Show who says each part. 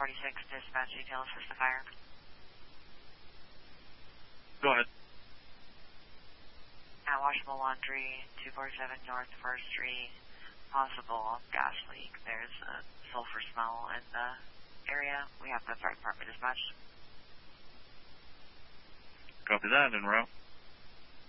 Speaker 1: 1046, dispatch details for the fire.
Speaker 2: Go ahead.
Speaker 1: At Washable Laundry, 247 North 1st Street, possible gas leak. There's a sulfur smell in the area. We have the fire department dispatched.
Speaker 2: Copy that, en route.